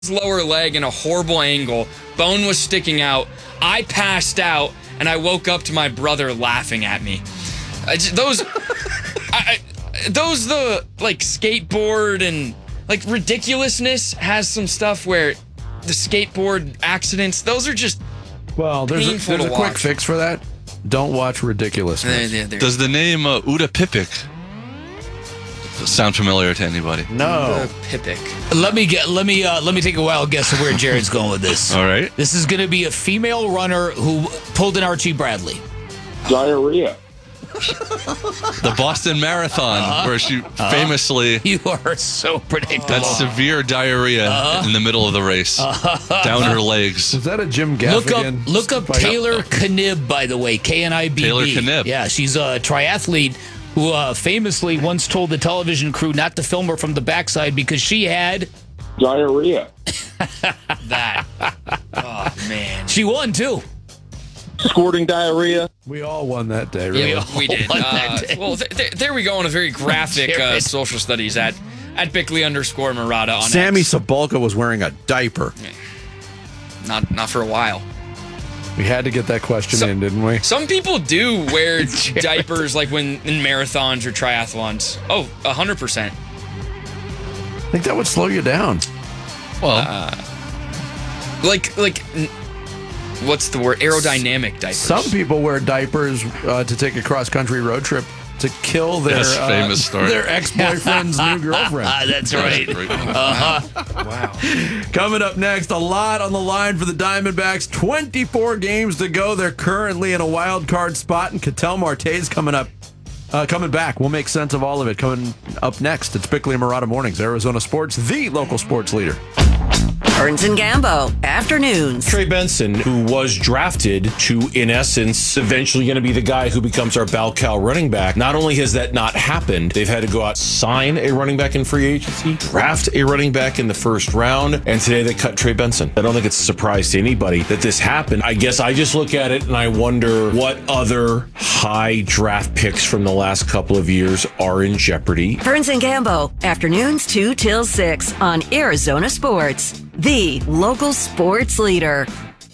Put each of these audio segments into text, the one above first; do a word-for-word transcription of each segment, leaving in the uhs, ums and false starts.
lower leg in a horrible angle. Bone was sticking out. I passed out, and I woke up to my brother laughing at me. I just, those, I, I, those the like skateboard and like ridiculousness has some stuff where the skateboard accidents. Those are just well. There's a, there's a quick fix for that. Don't watch ridiculousness. They're, they're, Does the name uh, Uda Pipik sound familiar to anybody? No. Pipik. Let me get. Let me. Uh, let me take a wild guess of where Jared's going with this. All right. This is going to be a female runner who pulled an Archie Bradley. Diarrhea. The Boston Marathon, uh-huh. where she uh-huh. famously... You are so predictable. Had severe diarrhea uh-huh. in the middle of the race. Uh-huh. Down her legs. Is that a Jim Gaffigan? Look up, look up Taylor Knib, by the way. K N I B B. Taylor Knib. Yeah, she's a triathlete who uh, famously once told the television crew not to film her from the backside because she had... Diarrhea. That. Oh, man. She won, too. Squirting diarrhea. We all won that day, really. Yeah, we, we did. Uh, well, th- th- there we go on a very graphic uh, social studies at at Bickley underscore Murata on Sammy X. Sabalka was wearing a diaper. Not not for a while. We had to get that question so, in, didn't we? Some people do wear diapers like when in marathons or triathlons. Oh, one hundred percent. I think that would slow you down. Well, uh, like like. N- What's the word? Aerodynamic diapers. Some people wear diapers uh, to take a cross-country road trip to kill their yes, uh, famous story. their ex-boyfriend's new girlfriend. That's right. Uh-huh. Wow. Coming up next, a lot on the line for the Diamondbacks. twenty-four games to go. They're currently in a wild card spot, and Ketel Marte's coming up. Uh, coming back. We'll make sense of all of it. Coming up next, it's Bickley and Murata Mornings, Arizona Sports, the local sports leader. Burns and Gambo, afternoons. Trey Benson, who was drafted to, in essence, eventually going to be the guy who becomes our bell cow running back. Not only has that not happened, they've had to go out, sign a running back in free agency, draft a running back in the first round, and today they cut Trey Benson. I don't think it's a surprise to anybody that this happened. I guess I just look at it and I wonder what other high draft picks from the last couple of years are in jeopardy. Burns and Gambo, afternoons two till six on Arizona Sports, the local sports leader.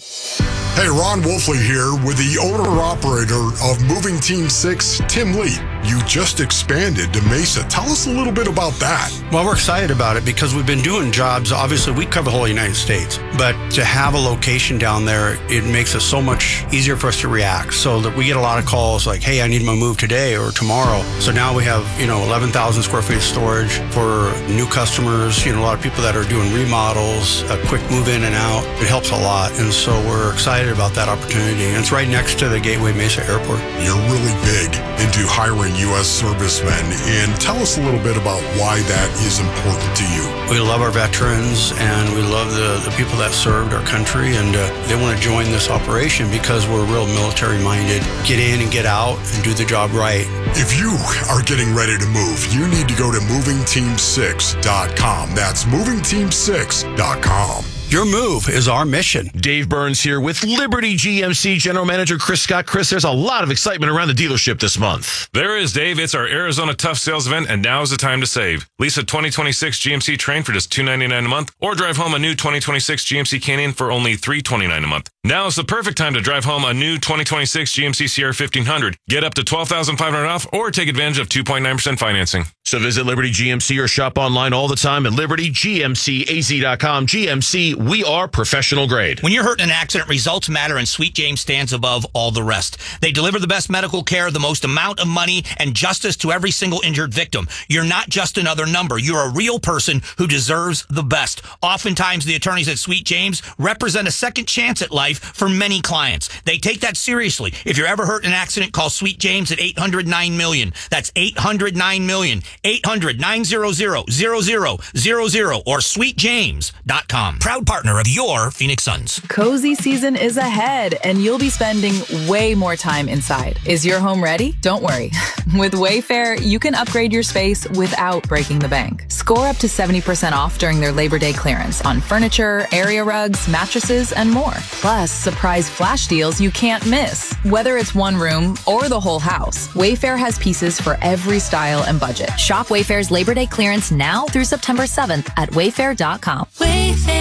Hey, Ron Wolfley here with the owner-operator of Moving Team six, Tim Lee. You just expanded to Mesa. Tell us a little bit about that. Well, we're excited about it because we've been doing jobs. Obviously, we cover the whole United States. But to have a location down there, it makes it so much easier for us to react. So that we get a lot of calls like, hey, I need my move today or tomorrow. So now we have, you know, eleven thousand square feet of storage for new customers, you know, a lot of people that are doing remodels, a quick move in and out. It helps a lot. And so we're excited about that opportunity. And it's right next to the Gateway Mesa Airport. You're really big into hiring U S servicemen, and tell us a little bit about why that is important to you. We love our veterans, and we love the, the people that served our country, and uh, they want to join this operation because we're real military-minded. Get in and get out and do the job right. If you are getting ready to move, you need to go to moving team six dot com. That's moving team six dot com. Your move is our mission. Dave Burns here with Liberty G M C General Manager Chris Scott. Chris, there's a lot of excitement around the dealership this month. There is, Dave. It's our Arizona Tough Sales event, and now is the time to save. Lease a twenty twenty-six G M C Train for just two hundred ninety-nine dollars a month, or drive home a new twenty twenty-six G M C Canyon for only three hundred twenty-nine dollars a month. Now is the perfect time to drive home a new twenty twenty-six G M C Sierra fifteen hundred. Get up to twelve thousand five hundred dollars off, or take advantage of two point nine percent financing. So visit Liberty G M C or shop online all the time at liberty g m c a z dot com. G M C, we are professional grade. When you're hurt in an accident, results matter, and Sweet James stands above all the rest. They deliver the best medical care, the most amount of money, and justice to every single injured victim. You're not just another number. You're a real person who deserves the best. Oftentimes, the attorneys at Sweet James represent a second chance at life for many clients. They take that seriously. If you're ever hurt in an accident, call Sweet James at eight hundred nine million. That's eight hundred nine million. eight hundred nine hundred zero zero zero zero or sweet james dot com. Proud partner of your Phoenix Suns. Cozy season is ahead, and you'll be spending way more time inside. Is your home ready? Don't worry. With Wayfair, you can upgrade your space without breaking the bank. Score up to seventy percent off during their Labor Day clearance on furniture, area rugs, mattresses, and more. Plus, surprise flash deals you can't miss. Whether it's one room or the whole house, Wayfair has pieces for every style and budget. Shop Wayfair's Labor Day clearance now through September seventh at wayfair dot com. Wayfair.